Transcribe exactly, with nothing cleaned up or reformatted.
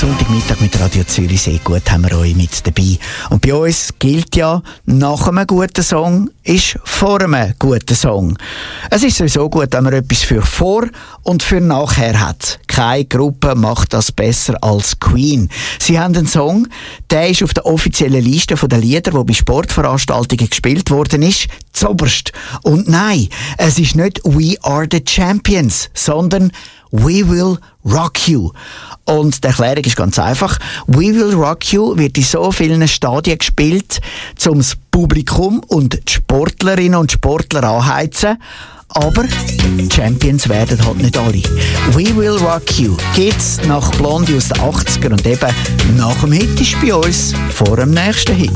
Sonntagmittag mit Radio Zürich sehr gut haben wir euch mit dabei. Und bei uns gilt ja, nach einem guten Song ist vor einem guten Song. Es ist sowieso gut, wenn man etwas für vor und für nachher hat. Keine Gruppe macht das besser als Queen. Sie haben einen Song, der ist auf der offiziellen Liste der Lieder, die bei Sportveranstaltungen gespielt worden ist, zoberst. Und nein, es ist nicht «We are the Champions», sondern «We will rock you». Und die Erklärung ist ganz einfach. «We will rock you» wird in so vielen Stadien gespielt, um das Publikum und die Sportlerinnen und Sportler anheizen. Aber Champions werden halt nicht alle. «We will rock you» gibt's nach Blondie aus den achtziger und eben nach dem Hit ist bei uns vor dem nächsten Hit.